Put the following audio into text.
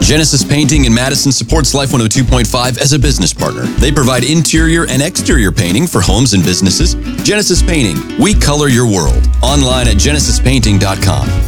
Genesis Painting in Madison supports Life 102.5 as a business partner. They provide interior and exterior painting for homes and businesses. Genesis Painting, we color your world. Online at genesispainting.com.